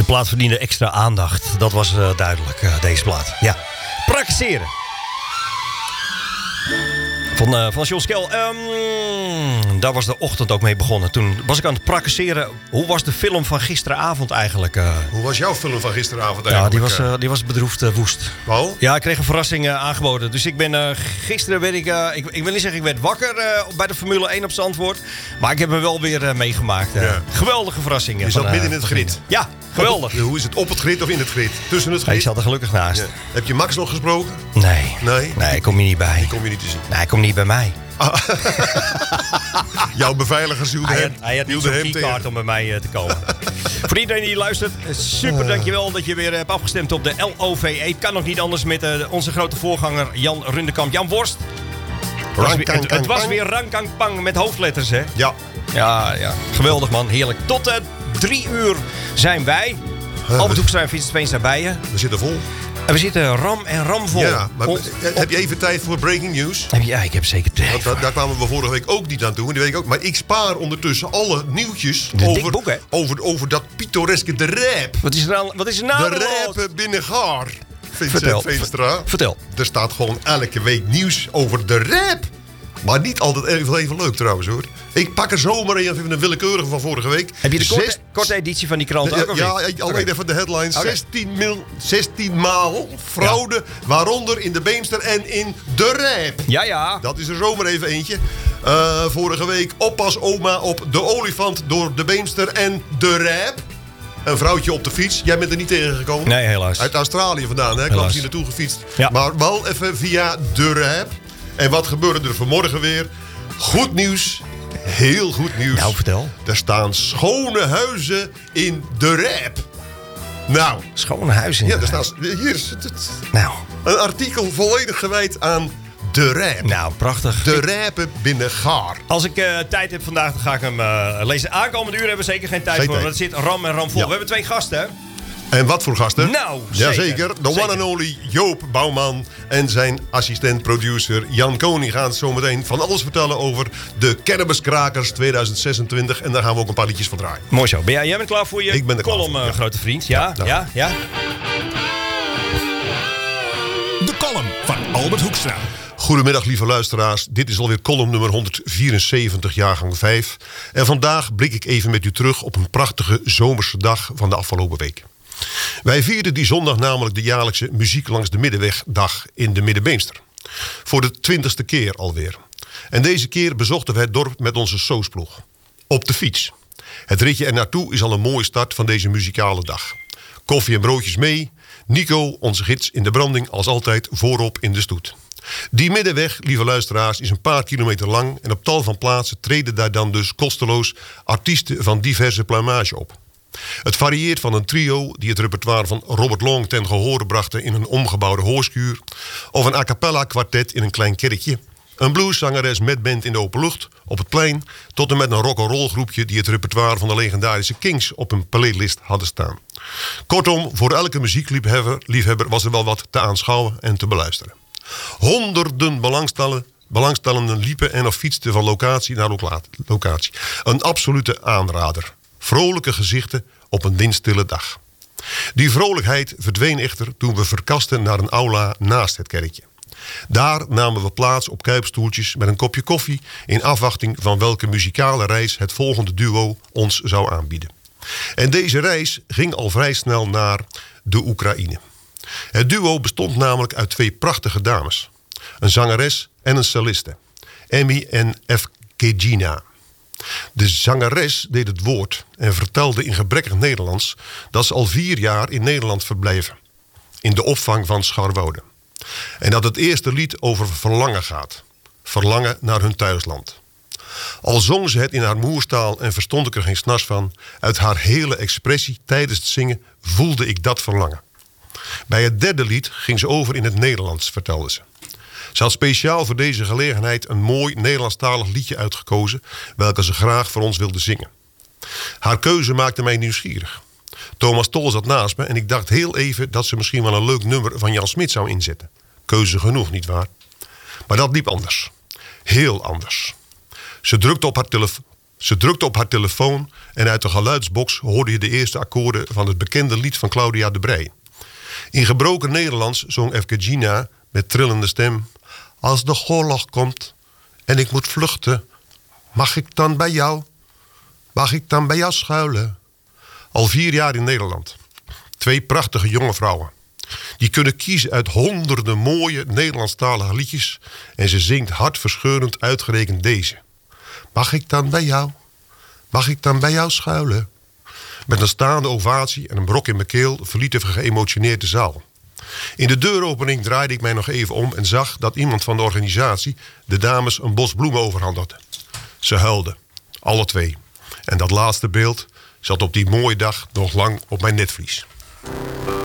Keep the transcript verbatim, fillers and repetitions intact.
plaat verdiende extra aandacht. Dat was uh, duidelijk, uh, deze plaat. Ja. Praktiseren. Van, uh, van John Skel. Um, daar was de ochtend ook mee begonnen. Toen was ik aan het praktiseren. Hoe was de film van gisteravond eigenlijk? Uh? Hoe was jouw film van gisteravond eigenlijk? Ja, die was, uh, uh, die was bedroefd uh, woest. Oh? Ja, ik kreeg een verrassing uh, aangeboden. Dus ik ben uh, gisteren, werd ik, uh, ik... Ik wil niet zeggen, ik werd wakker uh, bij de Formule één op Zandvoort. Maar ik heb hem wel weer uh, meegemaakt. Uh. Ja. Geweldige verrassing. Je zat uh, midden in het grid. Ja, geweldig. Het, hoe is het, op het grid of in het grid? Tussen het grid? Ik zat er gelukkig naast. Ja. Heb je Max nog gesproken? Nee. Nee? Nee, ik kom hier niet bij. Die kom je niet te zien. Nee, ik kom niet bij mij. Ah. Jouw beveiligers hielden hij hem had, hij had niet zo'n keycard om bij mij uh, te komen. Voor iedereen die luistert, super uh. dankjewel dat je weer hebt afgestemd op de L O V E. Het kan nog niet anders met uh, onze grote voorganger Jan Rundekamp. Jan Worst. Het was, weer, het, het was weer rankang pang met hoofdletters, hè? Ja. Ja, ja. Geweldig, man. Heerlijk. Tot uh, drie uur zijn wij. Uh, Albert Hoekstra en Vincent Veenstra bij je. We zitten vol. En we zitten ram en ram vol. Ja, maar op, heb je even tijd voor breaking news? Ja, ik heb zeker tijd. Want daar kwamen we vorige week ook niet aan toe. En die week ook. Maar ik spaar ondertussen alle nieuwtjes over, boek, over, over dat pittoreske de rap. Wat is er, aan, wat is er nou? De rap binnen Gaar. Vertel. Veenstra. Vertel. Er staat gewoon elke week nieuws over de rap. Maar niet altijd even, even leuk trouwens hoor. Ik pak er zomaar even een willekeurige van vorige week. Heb je de korte, Zes... korte editie van die krant ook? Ja, ja alleen okay. even de headline. Okay. zestien, mil, zestien maal fraude, ja. Waaronder in de Beemster en in de rap. Ja, ja. Dat is er zomaar even eentje. Uh, vorige week oppas oma op de olifant door de Beemster en de rap. Een vrouwtje op de fiets. Jij bent er niet tegengekomen? Nee, helaas. Uit Australië vandaan, hè? Ik kwam hier naartoe gefietst. Ja. Maar wel even via de rap. En wat gebeurde er vanmorgen weer? Goed nieuws. Heel goed nieuws. Nou, vertel. Er staan schone huizen in de rap. Nou. Schone huizen in ja, de er rap. staat hier is het, het, nou. Een artikel volledig gewijd aan de rap. Nou, prachtig. De rapen binnen Gaar. Als ik uh, tijd heb vandaag, dan ga ik hem uh, lezen. Aankomende uur hebben we zeker geen tijd geen voor. tijd. Want het zit ram en ram vol. Ja. We hebben twee gasten, hè? En wat voor gasten? Nou, Jazeker. De one and only Joop Bouwman en zijn assistent-producer Jan Koning gaan zometeen van alles vertellen over de Cannabiskrakers tweeduizend zesentwintig. En daar gaan we ook een paar liedjes van draaien. Mooi zo. Ben jij, jij bent klaar voor je Ik ben er column, klaar voor, uh, ja. grote vriend? Ja, ja, ja, ja. De column van Albert Hoekstra. Goedemiddag lieve luisteraars, dit is alweer column nummer honderdvierenzeventig, jaargang vijf. En vandaag blik ik even met u terug op een prachtige zomerse dag van de afgelopen week. Wij vierden die zondag namelijk de jaarlijkse Muziek langs de Middenwegdag in de Middenbeemster. Voor de twintigste keer alweer. En deze keer bezochten we het dorp met onze Soosploeg. Op de fiets. Het ritje er naartoe is al een mooie start van deze muzikale dag. Koffie en broodjes mee. Nico, onze gids in de branding, als altijd voorop in de stoet. Die middenweg, lieve luisteraars, is een paar kilometer lang en op tal van plaatsen treden daar dan dus kosteloos artiesten van diverse pluimage op. Het varieert van een trio die het repertoire van Robert Long ten gehore brachten in een omgebouwde hoorschuur, of een a cappella kwartet in een klein kerkje, een blueszangeres met band in de open lucht op het plein, tot en met een rock'n'roll groepje die het repertoire van de legendarische Kings op een playlist hadden staan. Kortom, voor elke muziekliefhebber liefhebber was er wel wat te aanschouwen en te beluisteren. Honderden belangstellenden liepen en of fietsten van locatie naar locatie. Een absolute aanrader. Vrolijke gezichten op een windstille dag. Die vrolijkheid verdween echter toen we verkasten naar een aula naast het kerkje. Daar namen we plaats op kuipstoeltjes met een kopje koffie in afwachting van welke muzikale reis het volgende duo ons zou aanbieden. En deze reis ging al vrij snel naar de Oekraïne. Het duo bestond namelijk uit twee prachtige dames. Een zangeres en een celliste. Emmy en Evgenia. De zangeres deed het woord en vertelde in gebrekkig Nederlands dat ze al vier jaar in Nederland verbleven. In de opvang van Scharwoude. En dat het eerste lied over verlangen gaat. Verlangen naar hun thuisland. Al zong ze het in haar moerstaal en verstond ik er geen snars van, uit haar hele expressie tijdens het zingen voelde ik dat verlangen. Bij het derde lied ging ze over in het Nederlands, vertelde ze. Ze had speciaal voor deze gelegenheid een mooi Nederlandstalig liedje uitgekozen, welke ze graag voor ons wilde zingen. Haar keuze maakte mij nieuwsgierig. Thomas Tol zat naast me en ik dacht heel even dat ze misschien wel een leuk nummer van Jan Smit zou inzetten. Keuze genoeg, nietwaar? Maar dat liep anders. Heel anders. Ze drukte op haar, telefo- Ze drukte op haar telefoon en uit de geluidsbox hoorde je de eerste akkoorden van het bekende lied van Claudia de Breij. In gebroken Nederlands zong Evgenia met trillende stem: als de oorlog komt en ik moet vluchten, mag ik dan bij jou? Mag ik dan bij jou schuilen? Al vier jaar in Nederland. Twee prachtige jonge vrouwen. Die kunnen kiezen uit honderden mooie Nederlandstalige liedjes en ze zingt hartverscheurend uitgerekend deze. Mag ik dan bij jou? Mag ik dan bij jou schuilen? Met een staande ovatie en een brok in mijn keel verlieten we geëmotioneerd de zaal. In de deuropening draaide ik mij nog even om en zag dat iemand van de organisatie de dames een bos bloemen overhandigde. Ze huilden, alle twee. En dat laatste beeld zat op die mooie dag nog lang op mijn netvlies.